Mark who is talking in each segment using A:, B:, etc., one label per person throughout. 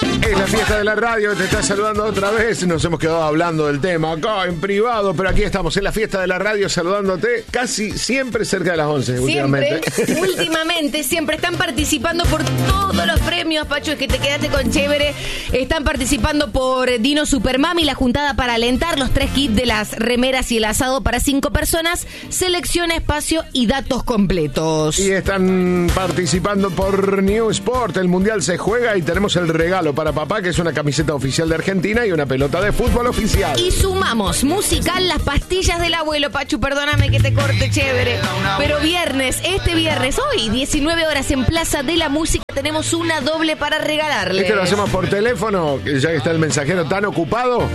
A: Es la fiesta de la radio, te está saludando otra vez. Nos hemos quedado hablando del tema acá en privado, pero aquí estamos en la fiesta de la radio saludándote casi siempre cerca de las 11 últimamente.
B: Últimamente siempre están participando por todos los premios, Pacho, es que te quedaste con chévere. Están participando por Dino Supermami, la juntada para alentar, los 3 kits de las remeras y el asado para 5 personas, selecciona, espacio y datos completos.
A: Y están participando por New Sport, el mundial se juega y tenemos el regalo para papá, que es una camiseta oficial de Argentina y una pelota de fútbol oficial.
B: Y sumamos musical, las pastillas del abuelo, Pachu, perdóname que te corte, chévere. Pero este viernes, hoy, 19 horas en Plaza de la Música, tenemos una doble para regalarle.
A: Lo hacemos por teléfono, ya que está el mensajero tan ocupado.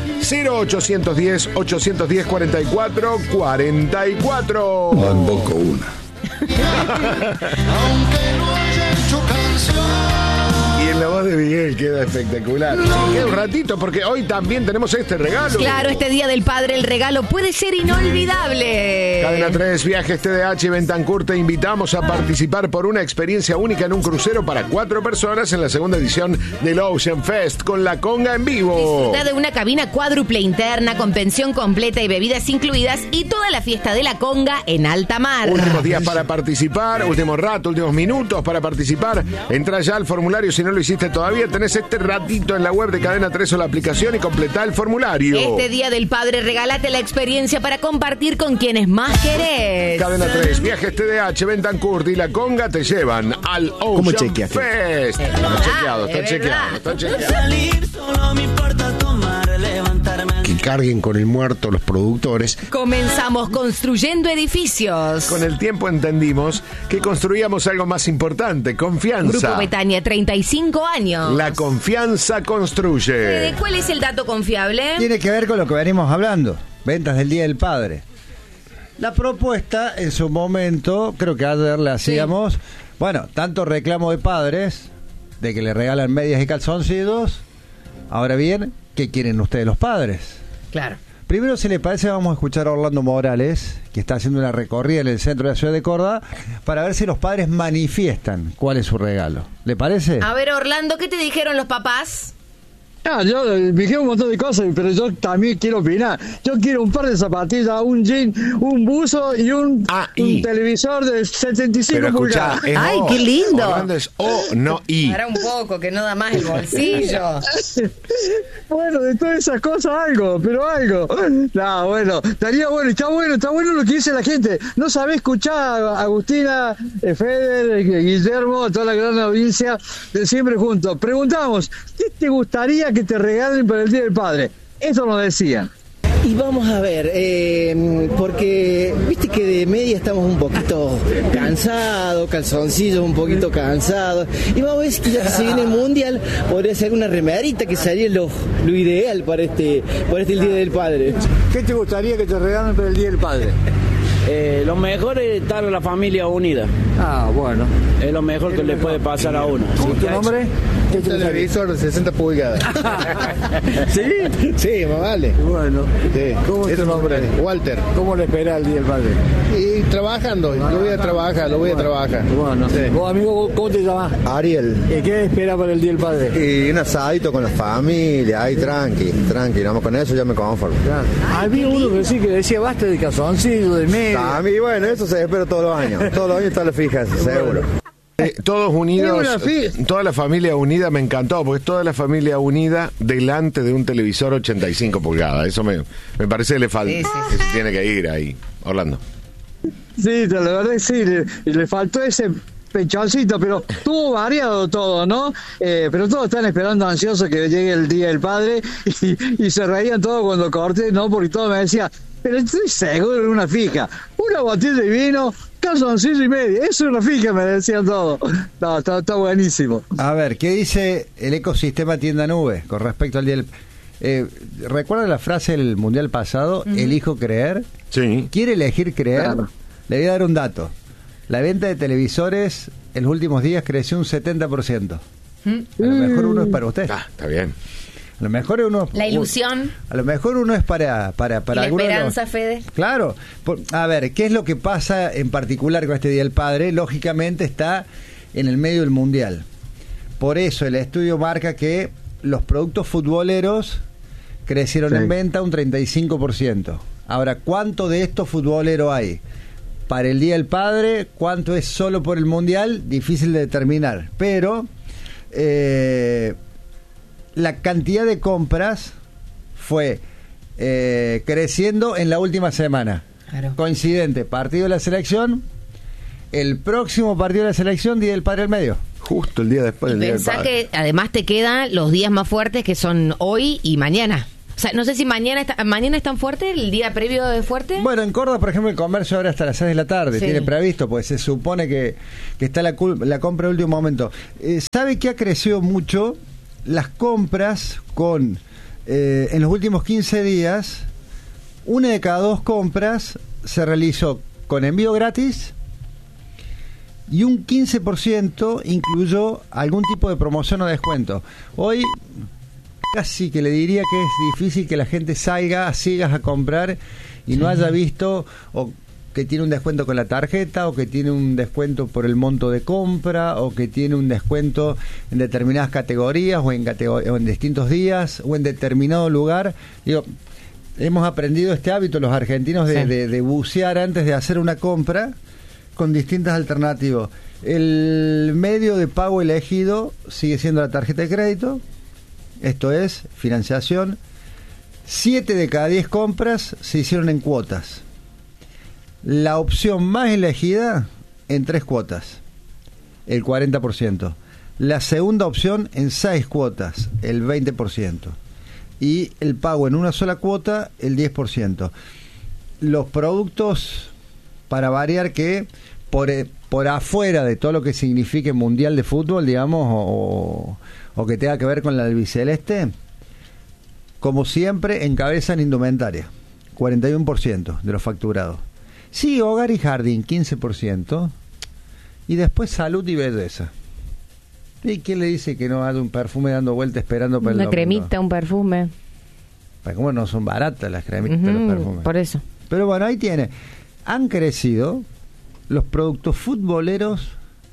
A: 0810-810-4444.
C: Tampoco una.
D: Aunque no haya hecho canción.
A: Y en la voz de Miguel queda espectacular. Queda un ratito porque hoy también tenemos este regalo.
B: Claro, este Día del Padre el regalo puede ser inolvidable.
A: Cadena 3, Viajes TDH Bentancur, te invitamos a participar por una experiencia única en un crucero para 4 personas en la segunda edición del Ocean Fest con la conga en vivo.
B: Disfruta de una cabina cuádruple interna con pensión completa y bebidas incluidas y toda la fiesta de la conga en alta mar.
A: Últimos días para participar, último rato, últimos minutos para participar. Entra ya al formulario si no lo hiciste todavía. Tenés este ratito en la web de Cadena 3 o la aplicación y completá el formulario.
B: Este Día del Padre, regálate la experiencia para compartir con quienes más querés.
A: Cadena 3, Viajes TDH, Bentancur y la conga te llevan al Ocean Fest. Está chequeado.
E: Salir solo me importa tomar, levantarme.
A: Que carguen con el muerto los productores.
B: Comenzamos construyendo edificios.
A: Con el tiempo entendimos que construíamos algo más importante, confianza.
B: Grupo Betania, 35 años.
A: La confianza construye.
B: ¿Cuál es el dato confiable?
C: Tiene que ver con lo que venimos hablando. Ventas del Día del Padre. La propuesta en su momento, creo que ayer le hacíamos, bueno, tanto reclamo de padres, de que le regalan medias y calzoncillos. Ahora bien, ¿qué quieren ustedes los padres?
B: Claro.
C: Primero, si le parece, vamos a escuchar a Orlando Morales, que está haciendo una recorrida en el centro de la ciudad de Córdoba, para ver si los padres manifiestan cuál es su regalo. ¿Le parece?
B: A ver, Orlando, ¿qué te dijeron los papás?
F: Yo me dijeron un montón de cosas, pero yo también quiero opinar. Yo quiero un par de zapatillas, un jean, un buzo y un televisor de 75 pulgadas.
B: ¡Ay, qué lindo!
A: Orlando es O, no I.
B: Para un poco, que no da más el bolsillo.
F: Bueno, de todas esas cosas algo. No, bueno, estaría bueno, está bueno lo que dice la gente. No sabés escuchar a Agustina, Feder, Guillermo, toda la gran audiencia de Siempre Juntos. Preguntamos, ¿qué te gustaría que te regalen para el Día del Padre? Eso nos decían.
G: Y vamos a ver, porque viste que de media estamos un poquito cansados, calzoncillos un poquito cansados, y vamos a ver si ya que se viene el mundial, podría ser una remerita que sería lo ideal para este el Día del Padre.
F: ¿Qué te gustaría que te regalen para el Día del Padre?
H: Lo mejor es estar la familia unida.
F: Ah, bueno.
H: Es lo mejor que le puede pasar a uno.
F: ¿Tu nombre?
I: Un televisor de 60 pulgadas.
F: ¿Sí?
I: Sí, más vale.
F: Bueno.
I: Sí.
F: ¿Cómo es tu nombre?
I: Walter.
F: ¿Cómo le espera el Día del Padre?
I: Y trabajando, lo voy a trabajar.
F: Bueno.
I: Sí.
F: ¿Vos, amigo, cómo te llamas?
I: Ariel.
F: ¿Qué espera para el Día del Padre?
I: Y un asadito con la familia, ahí tranqui, nada con eso ya me conformo.
F: Claro. Había uno que sí que decía basta de calzoncillo, de medio.
I: A mí, bueno, eso se espera todos los años. Todos los años está la fija, seguro.
A: Todos unidos, toda la familia unida, me encantó, porque es toda la familia unida delante de un televisor 85 pulgadas. Eso me parece que le falta, que se tiene que ir ahí, Orlando.
F: Sí, la verdad que sí, le faltó ese pechoncito, pero estuvo variado todo, ¿no? Pero todos están esperando ansiosos que llegue el Día del Padre y se reían todos cuando corté, ¿no? Porque todos me decían, pero estoy seguro en una fija, una botella de vino, calzoncillo y medio, eso es una fija, me decían todos. No, está buenísimo.
C: A ver, ¿qué dice el ecosistema Tienda Nube con respecto al Día del ¿recuerdan la frase del Mundial pasado? Elijo creer.
A: Sí.
C: ¿Quiere elegir creer? Claro. Le voy a dar un dato. La venta de televisores en los últimos días creció un 70%. A lo mejor uno es para usted.
A: Está bien.
C: A lo mejor uno...
B: La ilusión.
C: A lo mejor uno es para
B: la esperanza, Fede.
C: Claro. A ver, ¿qué es lo que pasa en particular con este Día del Padre? Lógicamente está en el medio del Mundial. Por eso el estudio marca que los productos futboleros crecieron en venta un 35%. Ahora, ¿cuánto de estos futboleros hay para el Día del Padre? ¿Cuánto es solo por el Mundial? Difícil de determinar. Pero la cantidad de compras fue creciendo en la última semana. Claro. Coincidente, partido de la selección, el próximo partido de la selección, Día del Padre al medio.
A: Justo el día después del Día del Padre.
B: Pensá que además te quedan los días más fuertes, que son hoy y mañana. O sea, no sé si mañana es tan fuerte, el día previo es fuerte.
C: Bueno, en Córdoba, por ejemplo, el comercio ahora hasta las 6 de la tarde, tiene previsto, pues se supone que está la compra de último momento. ¿Sabe que ha crecido mucho las compras con, en los últimos 15 días, una de cada 2 compras se realizó con envío gratis y un 15% incluyó algún tipo de promoción o descuento? Hoy casi que le diría que es difícil que la gente salga a ciegas a comprar y no haya visto o que tiene un descuento con la tarjeta, o que tiene un descuento por el monto de compra, o que tiene un descuento en determinadas categorías o en distintos días o en determinado lugar. Digo, hemos aprendido este hábito los argentinos de bucear antes de hacer una compra con distintas alternativas. El medio de pago elegido sigue siendo la tarjeta de crédito. Esto es financiación. 7 de cada 10 compras se hicieron en cuotas. La opción más elegida en 3 cuotas, el 40%. La segunda opción en 6 cuotas, el 20%. Y el pago en una sola cuota, el 10%. Los productos, para variar, que por afuera de todo lo que signifique Mundial de Fútbol, digamos, o que tenga que ver con la albiceleste, como siempre, encabezan indumentaria, 41% de los facturados. Sí, hogar y jardín, 15%. Y después salud y belleza. ¿Y quién le dice que no haya un perfume dando vuelta esperando para
B: una cremita, un perfume?
C: Para cómo no son baratas las cremitas, los perfumes.
B: Por eso.
C: Pero bueno, ahí tiene. Han crecido los productos futboleros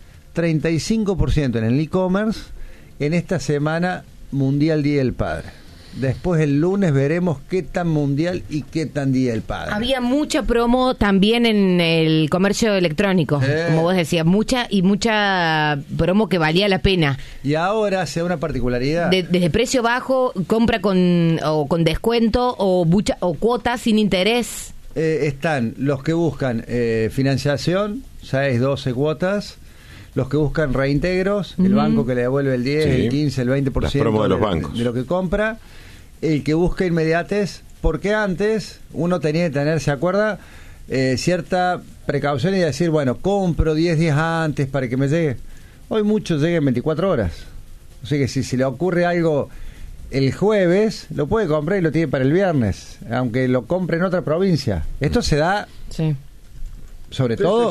C: 35% en el e-commerce en esta semana Mundial Día del Padre. Después el lunes veremos qué tan mundial y qué tan Día del Padre.
B: Había mucha promo también en el comercio electrónico, como vos decías, mucha promo que valía la pena.
C: Y ahora se da una particularidad.
B: Desde precio bajo, compra con descuento o cuotas sin interés.
C: Están los que buscan financiación, 6, 12 cuotas. Los que buscan reintegros, el banco que le devuelve el 10, el 15, el 20%
A: las promos de los bancos.
C: De lo que compra. El que busca inmediatez, porque antes uno tenía que tener, ¿se acuerda? Cierta precaución y decir, bueno, compro 10 días antes para que me llegue. Hoy muchos llegan en 24 horas. O sea que si le ocurre algo el jueves, lo puede comprar y lo tiene para el viernes, aunque lo compre en otra provincia. Esto se da sobre todo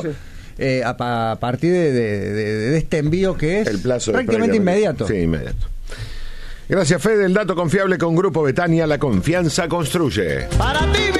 C: a partir de este envío que es
A: el plazo
C: prácticamente inmediato.
A: Sí, inmediato. Gracias, Fede. El dato confiable con Grupo Betania, la confianza construye.
D: Para ti.